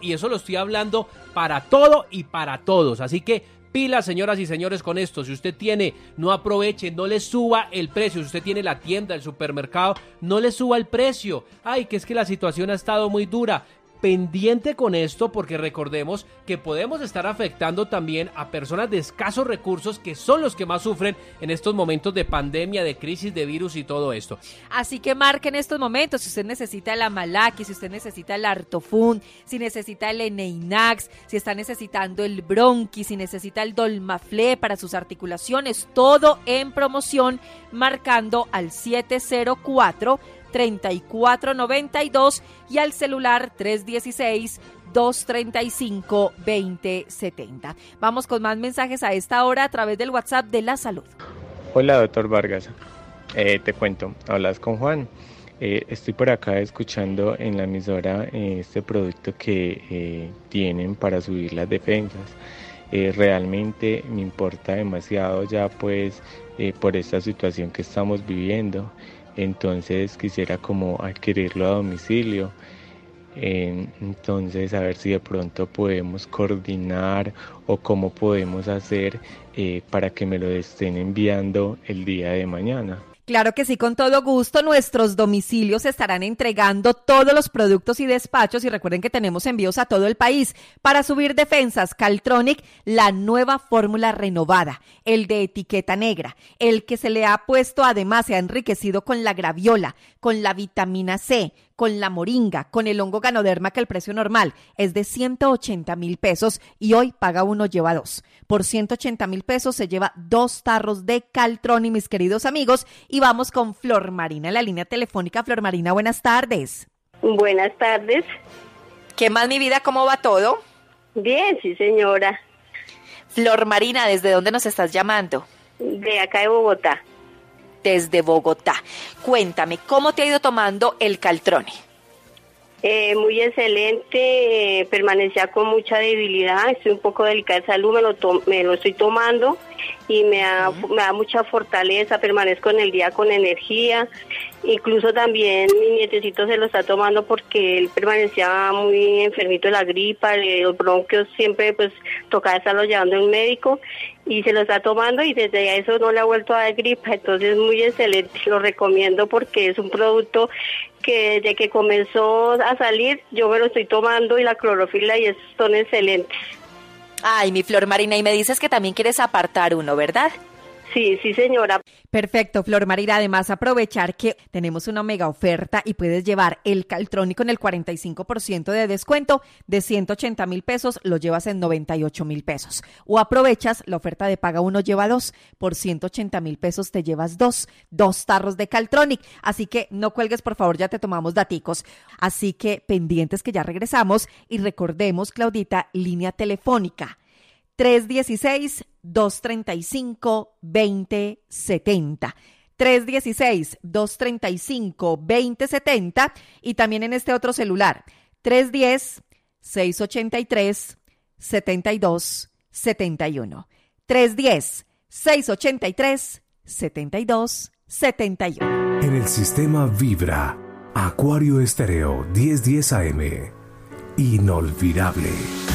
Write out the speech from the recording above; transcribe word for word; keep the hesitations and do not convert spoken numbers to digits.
y eso lo estoy hablando para todo y para todos, así que pilas, señoras y señores, con esto. Si usted tiene, no aproveche, no le suba el precio. Si usted tiene la tienda, el supermercado, no le suba el precio. Ay, que es que la situación ha estado muy dura. Pendiente con esto, porque recordemos que podemos estar afectando también a personas de escasos recursos, que son los que más sufren en estos momentos de pandemia, de crisis, de virus y todo esto. Así que marque en estos momentos, si usted necesita el Amalaki, si usted necesita el Artofun, si necesita el Eneinax, si está necesitando el Bronchi, si necesita el Dolmaflé para sus articulaciones, todo en promoción, marcando al siete cero cuatro, treinta y cuatro noventa y dos y al celular tres dieciséis, dos treinta y cinco, veinte setenta. Vamos con más mensajes a esta hora a través del WhatsApp de la salud. Hola, doctor Vargas. Eh, te cuento, hablas con Juan. Eh, estoy por acá escuchando en la emisora eh, este producto que eh, tienen para subir las defensas. Eh, realmente me importa demasiado ya pues eh, por esta situación que estamos viviendo. Entonces quisiera como adquirirlo a domicilio, eh, entonces a ver si de pronto podemos coordinar o cómo podemos hacer eh, para que me lo estén enviando el día de mañana. Claro que sí, con todo gusto. Nuestros domicilios estarán entregando todos los productos y despachos y recuerden que tenemos envíos a todo el país. Para subir defensas, Caltronic, la nueva fórmula renovada, el de etiqueta negra, el que se le ha puesto además, se ha enriquecido con la graviola, con la vitamina C, con la moringa, con el hongo ganoderma, que el precio normal es de ciento ochenta mil pesos y hoy paga uno, lleva dos. Por ciento ochenta mil pesos se lleva dos tarros de Caltronic, mis queridos amigos. Y vamos con Flor Marina en la línea telefónica. Flor Marina, buenas tardes. Buenas tardes. ¿Qué más, mi vida? ¿Cómo va todo? Bien, sí, señora. Flor Marina, ¿desde dónde nos estás llamando? De acá de Bogotá. Desde Bogotá. Cuéntame, ¿cómo te ha ido tomando el Caltronic? Eh, muy excelente, eh, permanecía con mucha debilidad, estoy un poco delicada de salud, me lo, to- me lo estoy tomando y me da, uh-huh. me da mucha fortaleza, permanezco en el día con energía, incluso también mi nietecito se lo está tomando porque él permanecía muy enfermito de la gripa, de los bronquios, siempre pues tocaba estarlo llevando a un médico y se lo está tomando y desde eso no le ha vuelto a dar gripa, entonces muy excelente, lo recomiendo porque es un producto que desde que comenzó a salir yo me lo estoy tomando y la clorofila y esos son excelentes. Ay, mi Flor Marina, y me dices que también quieres apartar uno, ¿verdad? Sí, sí, señora. Perfecto, Flor Marina. Además, aprovechar que tenemos una mega oferta y puedes llevar el Caltronic con el cuarenta y cinco por ciento de descuento de ciento ochenta mil pesos, lo llevas en noventa y ocho mil pesos. O aprovechas la oferta de paga uno, lleva dos. Por ciento ochenta mil pesos te llevas dos, dos tarros de Caltronic. Así que no cuelgues, por favor, ya te tomamos daticos. Así que pendientes que ya regresamos y recordemos, Claudita, línea telefónica. tres dieciséis, dos treinta y cinco, veinte setenta. tres dieciséis, dos treinta y cinco, veinte setenta. Y también en este otro celular, tres diez, seiscientos ochenta y tres, setenta y dos setenta y uno. tres diez, seiscientos ochenta y tres, setenta y dos setenta y uno. En el sistema Vibra, Acuario Estéreo diez diez A M. Inolvidable.